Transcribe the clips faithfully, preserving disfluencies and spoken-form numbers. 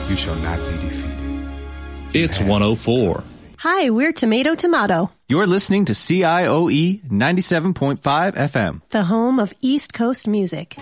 You shall not be defeated. It's one oh four. Hi, we're Tomato Tomato, You're listening to C I O E ninety-seven point five F M, the home of East Coast music.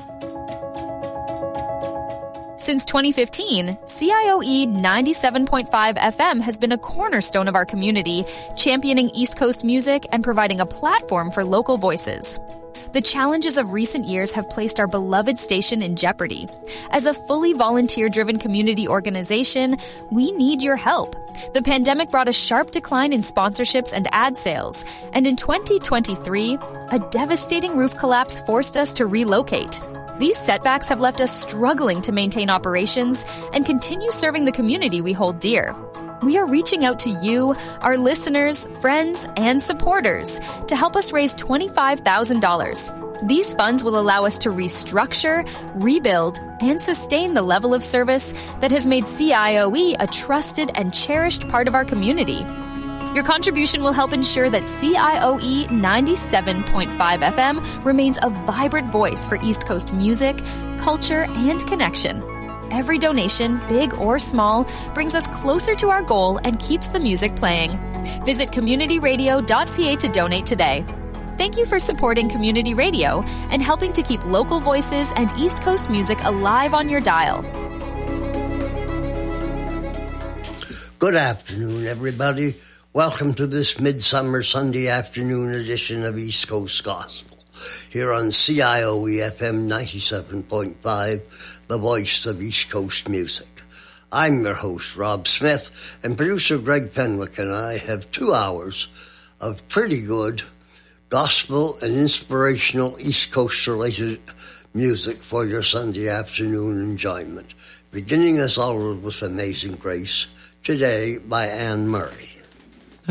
Since twenty fifteen, C I O E ninety-seven point five F M has been a cornerstone of our community, championing East Coast music and providing a platform for local voices. The challenges of recent years have placed our beloved station in jeopardy. As a fully volunteer-driven community organization, we need your help. The pandemic brought a sharp decline in sponsorships and ad sales, and in twenty twenty-three, a devastating roof collapse forced us to relocate. These setbacks have left us struggling to maintain operations and continue serving the community we hold dear. We are reaching out to you, our listeners, friends, and supporters to help us raise twenty-five thousand dollars. These funds will allow us to restructure, rebuild, and sustain the level of service that has made C I O E a trusted and cherished part of our community. Your contribution will help ensure that C I O E ninety-seven point five F M remains a vibrant voice for East Coast music, culture, and connection. Every donation, big or small, brings us closer to our goal and keeps the music playing. Visit community radio dot c a to donate today. Thank you for supporting community radio and helping to keep local voices and East Coast music alive on your dial. Good afternoon, everybody. Welcome to this Midsummer Sunday afternoon edition of East Coast Gospel, here on C I O E F M ninety-seven point five, the voice of East Coast music. I'm your host, Rob Smith, and producer Greg Fenwick and I have two hours of pretty good gospel and inspirational East Coast-related music for your Sunday afternoon enjoyment, beginning as always with Amazing Grace, today by Anne Murray.